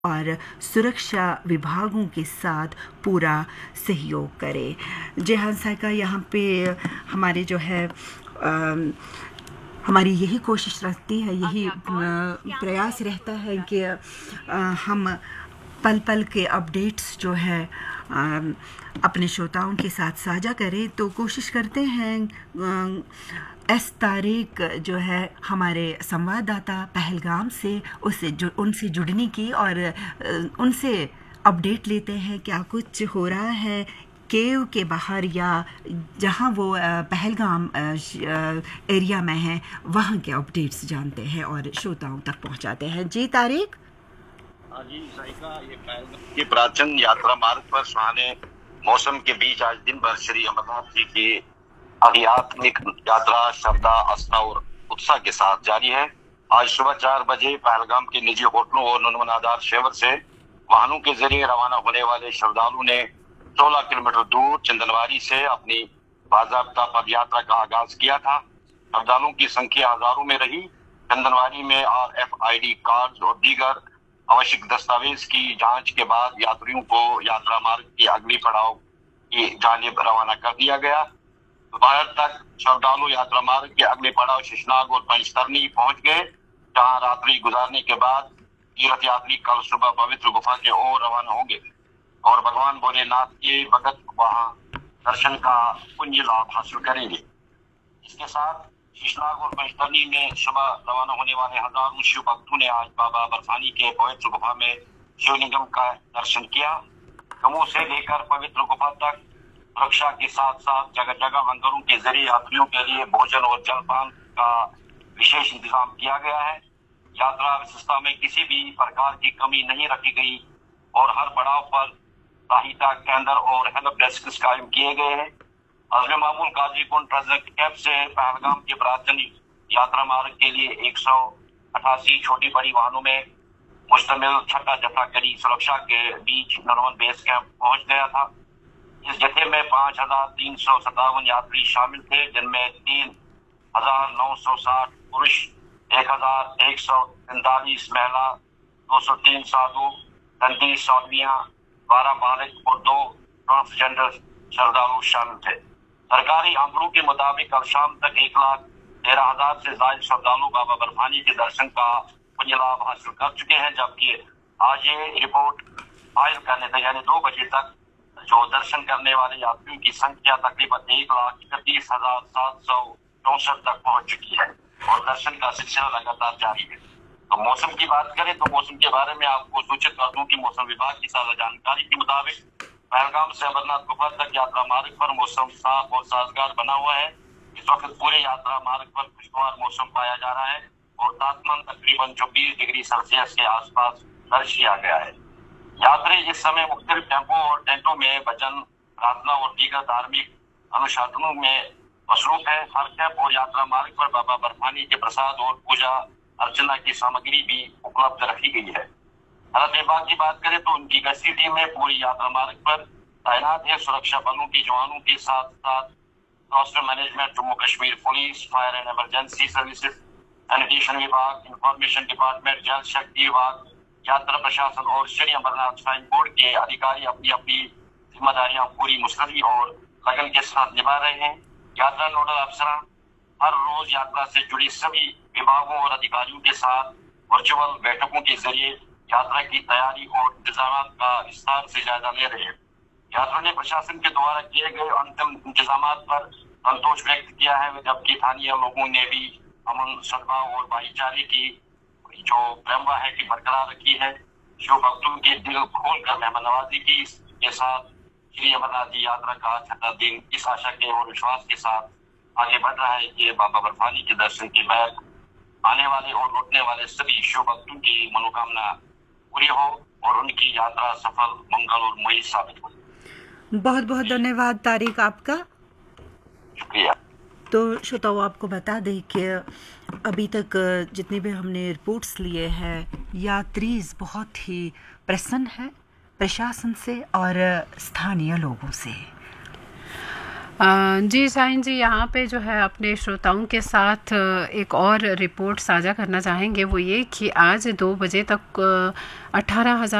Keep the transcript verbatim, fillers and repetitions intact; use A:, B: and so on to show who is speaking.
A: और सुरक्षा विभागों के साथ पूरा सहयोग करे। जेहान साहिका, यहाँ पे हमारे जो है आ, हमारी यही कोशिश रहती है, यही प्रयास रहता है कि आ, हम पल पल के अपडेट्स जो है आ, अपने श्रोताओं के साथ साझा करें। तो कोशिश करते हैं एस तारिक जो है हमारे संवाददाता पहलगाम से, उससे जु, उनसे जुड़ने की और उनसे अपडेट लेते हैं क्या कुछ हो रहा है केव के बाहर या जहां वो पहलगाम एरिया में है, वहां के अपडेट्स जानते हैं और श्रोताओं तक पहुंचाते हैं। जी तारिक।
B: हाँ जी साहिका, ये पहलगाम के प्राचीन यात्रा मार्ग पर सुहाने मौसम के बीच आज दिन भर श्री अमरनाथ जी की आध्यात्मिक यात्रा श्रद्धा, आस्था और उत्साह के साथ जारी है। आज सुबह चार बजे पहलगाम के निजी होटलों और नुनवनादार शेवर से वाहनों के जरिए रवाना होने वाले श्रद्धालु ने सोलह किलोमीटर दूर चंदनवारी से अपनी बाज़ाब्ता पद यात्रा का आगाज किया था। श्रद्धालुओं की संख्या हजारों में रही। चंदनवारी में R F I D card और दीगर आवश्यक दस्तावेज की जांच के बाद यात्रियों को यात्रा मार्ग के अगली पड़ाव की जानिब रवाना कर दिया गया। दोपहर तक श्रद्धालु यात्रा मार्ग के अगले पड़ाव शेषनाग और पंचतरनी पहुंच गए, जहां रात्रि गुजारने के बाद तीर्थ यात्री कल सुबह पवित्र गुफा के ओर रवाना होंगे और भगवान भोलेनाथ के भगत वहां दर्शन का पुण्य लाभ हासिल करेंगे। इसके साथ शेषनाग और पंचतरनी में सुबह रवाना होने वाले हजारों शिव भक्तों ने आज बाबा बर्फानी के पवित्र गुफा में शिवलिंगम का दर्शन किया। कमोह से लेकर पवित्र गुफा तक सुरक्षा के साथ साथ जगह जगह लंगरों के जरिए यात्रियों के लिए भोजन और जलपान का विशेष इंतजाम किया गया है। यात्रा व्यवस्था में किसी भी प्रकार की कमी नहीं रखी गई और हर पड़ाव पर सहायता केंद्र और हेल्प डेस्क कायम किए गए हैं। अजमे मामूल गाजीपुर ट्रांजिट कैब से पहलगाम के प्राचीन यात्रा मार्ग के लिए एक सौ अठासी छोटी बड़ी वाहनों में मुश्तमिल छठा जत्था कड़ी सुरक्षा के बीच नरवन बेस कैंप पहुंच गया था। इस जत्थे में पांच हजार तीन सौ सत्तावन यात्री शामिल थे, जिनमें तीन हजार नौ सौ साठ पुरुष, एक हजार एक सौ तैतालीस महिला, दो सौ तीन साधु, तैंतीस साधवियां, बारह बालक और दो ट्रांसजेंडर श्रद्धालु शामिल थे। सरकारी आंकड़ों के मुताबिक कल शाम तक एक लाख तेरह हजार से ज्यादा श्रद्धालु बाबा बर्फानी के दर्शन का पुण्य लाभ हासिल कर चुके हैं, जबकि आज ये रिपोर्ट फाइल करने तक यानी दो बजे तक जो दर्शन करने वाले यात्रियों की संख्या तकरीबन एक लाख इकतीस हजार सात सौ चौसठ तक पहुंच चुकी है और दर्शन का सिलसिला लगातार जारी है। तो मौसम की बात करें तो मौसम के बारे में आपको सूचित कर दूं कि मौसम विभाग की ताजा जानकारी के मुताबिक पहलगाम से अमरनाथ गुफा तक यात्रा मार्ग पर मौसम साफ और साजगार बना हुआ है। इस वक्त पूरे यात्रा मार्ग पर खुशगवार मौसम पाया जा रहा है और तापमान तकरीबन चौबीस डिग्री सेल्सियस के आसपास दर्ज किया गया है। यात्री इस समय मुख्तलिफ टेंपो और टेंटों में भजन, प्रार्थना और दीगर धार्मिक अनुष्ठानों में मसरूफ है। हर कैंप और यात्रा मार्ग पर बाबा बर्फानी के प्रसाद और पूजा अर्चना की सामग्री भी उपलब्ध रखी गई है। भारत विभाग की बात करें तो उनकी गश्ती टीमें पूरी यात्रा मार्ग पर तैनात है। सुरक्षा बलों के जवानों के साथ साथ disaster management, Jammu Kashmir police, fire and emergency services, sanitation विभाग, इंफॉर्मेशन डिपार्टमेंट, जल शक्ति विभाग, यात्रा प्रशासन और श्री अमरनाथ श्राइन बोर्ड के अधिकारी अपनी अपनी जिम्मेदारियां पूरी मुस्तैदी और लगन के साथ निभा रहे हैं। यात्रा नोडल अफसर हर रोज यात्रा से जुड़ी सभी विभागों और अधिकारियों के साथ वर्चुअल बैठकों के जरिए यात्रा की तैयारी और इंतजाम का विस्तार से जायजा ले रहे हैं। यात्रा ने प्रशासन के द्वारा किए गए अंतिम इंतजाम पर संतोष व्यक्त किया है, जबकि स्थानीय लोगों ने भी अमन, सद्भाव और भाईचारे की जो परंपरा है कि बरकरार रखी है। शिव भक्तों के दिल खोलकर मेहमान नवाजी की के साथ श्री अमरनाथ जी यात्रा का छठा दिन इस आशा के और विश्वास के साथ आगे बढ़ रहा है कि बाबा बर्फानी के दर्शन के बाद आने वाले और लौटने वाले सभी शिव भक्तों की मनोकामना पूरी हो और उनकी यात्रा सफल, मंगल और मुईज साबित हो।
A: बहुत बहुत धन्यवाद तारिक आपका।
B: शुक्रिया।
A: तो श्रोताओं, आपको बता दें कि अभी तक जितने भी हमने रिपोर्ट्स लिए हैं, यात्री बहुत ही प्रसन्न है प्रशासन से और स्थानीय लोगों से।
C: जी साइन जी, यहाँ पे जो है अपने श्रोताओं के साथ एक और रिपोर्ट साझा करना चाहेंगे, वो ये कि आज दो बजे तक अठारह हज़ार